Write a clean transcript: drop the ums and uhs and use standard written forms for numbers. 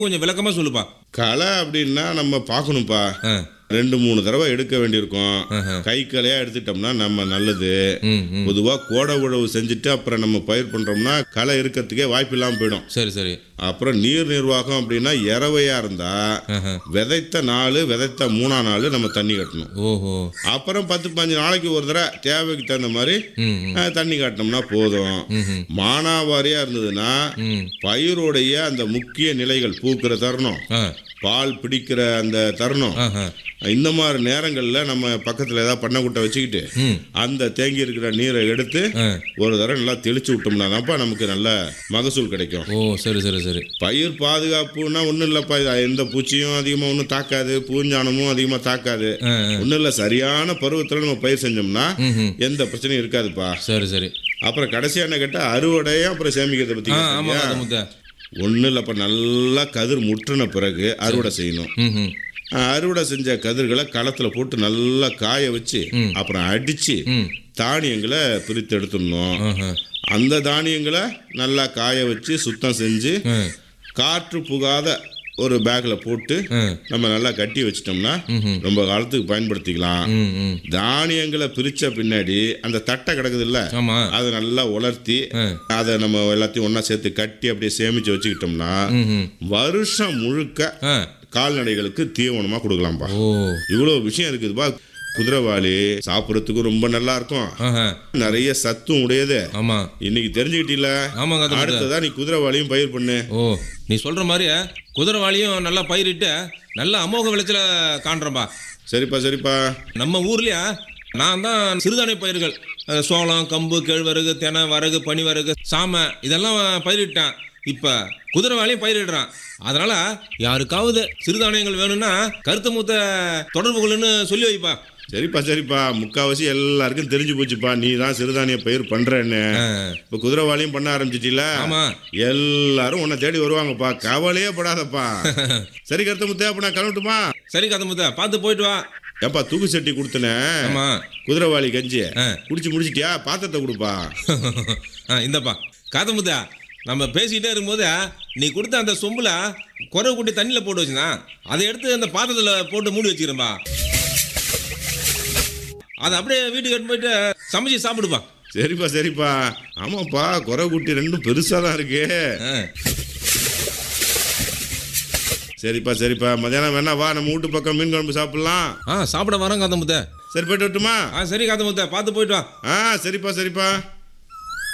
கொஞ்சம் விளக்கமா சொல்லுப்பா. களை அப்படின்னா நம்ம பார்க்கணும்ப்பா. ஆ. 2-3 தடவை எடுக்க வேண்டியிருக்கும். ஆஹா. கை களையா எடுத்துட்டோம்னா நம்ம நல்லது. ம், ம். பொதுவா கோடை உழவு செஞ்சுட்டு அப்புறம் நம்ம பயிர் பண்றோம்னா களை இருக்கிறதுக்கே வாய்ப்பு இல்லாம போயிடும். சரி சரி. அப்புறம் நீர் நிர்வாகம் அப்படின்னா இரவையா இருந்தா ஆஹா. விதைத்த நாள் விதைத்த 3ஆம் நாள் நம்ம தண்ணி கட்டணும். ஓஹோ. அப்புறம் 10-15 நாளைக்கு ஒரு தடவை தேவைக்கு தகுந்த மாதிரி ம், ம். தண்ணி காட்டினோம்னா போதும். ம்ஹும். மானாவாரியா இருந்ததுன்னா ம். பயிருடைய அந்த முக்கிய நிலைகள் பூக்கிற தருணம், ஆ. பால் பிடிக்கிற அந்த தருணம், ஆஹா. இந்த மாதிரி நேரங்களில் நம்ம பக்கத்தில் ஏதாவது பண்ணைக்குட்டை வச்சுக்கிட்டு ம். அந்த தேங்கி இருக்கிற நீரை எடுத்து ஆ. ஒரு தடவை நல்லா தெளிச்சு விட்டோம்னா தான்ப்பா நமக்கு நல்ல மகசூல் கிடைக்கும். ஓ சரி சரி சரி. பயிர் பாதுகாப்புன்னா ஒன்றும் இல்லைப்பா, எந்த பூச்சியும் அதிகமாக ஒன்றும் தாக்காது, பூஞ்சானமும் அதிகமாக தாக்காது. ஆ, ஆ. ஒன்றும் இல்லை, சரியான பருவத்தில் நம்ம பயிர் செஞ்சோம்னா ம்ஹும். எந்த பிரச்சனையும் இருக்காதுப்பா. சரி சரி. அப்புறம் கடைசியான கேட்டால் அறுவடையை அப்புறம் சேமிக்கிறத பற்றி ஆமா காத்தமுத்த. ஒன்றும் இல்லைப்பா, நல்லா கதிர் முற்றின பிறகு அறுவடை செய்யணும். ம்ஹும். அறுவடை செஞ்ச கதிர்களை களத்தில் போட்டு நல்லா காய வச்சு அப்புறம் அடித்து ம். தானியங்களை பிரித்து எடுத்துடணும். ஆஹா. அந்த தானியங்களை நல்லா காய வச்சு சுத்தம் செஞ்சு ஆ. காற்று புகாத ஒரு பேக்கில் போட்டு ஆ. நம்ம நல்லா கட்டி வச்சிட்டோம்னா ம்ஹும். ரொம்ப காலத்துக்கு பயன்படுத்திக்கலாம். ம், ம். தானியங்களை பிரித்த பின்னாடி அந்த தட்டை கிடக்குது இல்லை, ஆமா. அதை நல்லா உலர்த்தி ஆ. அதை நம்ம எல்லாத்தையும் ஒன்றா சேர்த்து கட்டி அப்படியே சேமித்து வச்சுக்கிட்டோம்னா ம்ஹும். வருஷம் முழுக்க ஆ. கால்நடைகளுக்கு தீவனமாக கொடுக்கலாம்ப்பா. ஓ. இவ்வளோ விஷயம் இருக்குதுப்பா. குதிரைவாளி சாப்பிட்றதுக்கும் ரொம்ப நல்லா இருக்கும், ஆஹா. நிறைய சத்தும் உடையது. ஆமா. இன்னைக்கு தெரிஞ்சுக்கிட்டீல, ஆமா காத்தமுத்த. அடுத்ததா நீ குதிரைவாளியும் பயிர் பண்ணு. ஓ நீ சொல்ற மாதிரி குதிரைவாளியும் நல்லா பயிரிட்டு நல்ல அமோக விளைச்சல காண்றோம்பா. சரிப்பா சரிப்பா. நம்ம ஊர்லயே நான் தான் சிறுதானிய பயிர்கள் சோளம், கம்பு, கேழ்வரகு, தெனை, வரகு, பனிவரகு, சாமை இதெல்லாம் பயிரிட்டேன். இப்ப குதிரைவாளியும் பயிரிடுறான். அதனால யாருக்காவது சிறுதானியங்கள் வேணும்னா கருத்து மூத்த தொடர்பு கொள்ளுன்னு சொல்லி வைப்பா. சரிப்பா சரிப்பா, முக்காவாசி எல்லாருக்கும் தெரிஞ்சு போச்சுப்பா நீ தான் சிறுதானிய பயிர் பண்றேன்னு. இப்போ குதிரைவாளியும் பண்ண ஆரம்பிச்சிட்டீல, ஆமா. எல்லாரும் உன்னை தேடி வருவாங்கப்பா, கவலையே படாதப்பா. சரி கருத்து முத்தே, அப்ப நான் கிளம்பட்டுமா? சரி கதமுத்த, பார்த்து போயிட்டு வா. ஏப்பா தூக்கு சட்டி கொடுத்தனேன், ஆமா. குதிரைவாளி கஞ்சி ஆ. குடிச்சு முடிச்சிட்டியா? பாத்திரத்தை கொடுப்பா. இந்தப்பா காத்தமுத்தா, நம்ம பேசிக்கிட்டே இருக்கும்போது நீ கொடுத்த அந்த சொம்புல குறை கூட்டி தண்ணியில் போட்டு வச்சுனா அதை எடுத்து அந்த பாத்திரத்தில் போட்டு மூடி வச்சுக்கிறேன்பா. அதை அப்படியே வீட்டுக்கு எடுத்து போயிட்டு சமைச்சு சாப்பிடுப்பா. சரிப்பா சரிப்பா. ஆமாப்பா, குறை குட்டி ரெண்டும் பெருசா தான் இருக்கு. ஆ. சரிப்பா சரிப்பா, மதியானம் வேணா வா, நம்ம வீட்டு பக்கம் மீன் குழம்பு சாப்பிடலாம். சாப்பிட வரேன் காத்தமுத்த. சரி போயிட்டு வரட்டுமா? சரி காத்தமுத்த, பார்த்து போயிட்டு வா. சரிப்பா சரிப்பா.